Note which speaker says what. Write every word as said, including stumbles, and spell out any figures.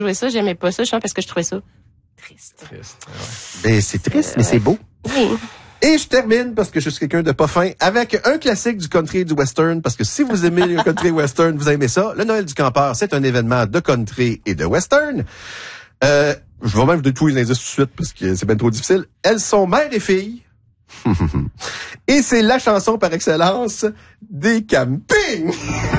Speaker 1: joué ça, j'aimais pas ça, je pense parce que je trouvais ça triste.
Speaker 2: Triste,
Speaker 3: ouais. Ben, c'est triste, euh, mais ouais. c'est beau.
Speaker 1: Oui.
Speaker 3: Et je termine, parce que je suis quelqu'un de pas fin, avec un classique du country et du western, parce que si vous aimez le country et western, vous aimez ça. Le Noël du campeur, c'est un événement de country et de western. Euh, je vais même vous donner tous les indices tout de suite, parce que c'est bien trop difficile. Elles sont mère et fille. Et c'est la chanson par excellence des campings.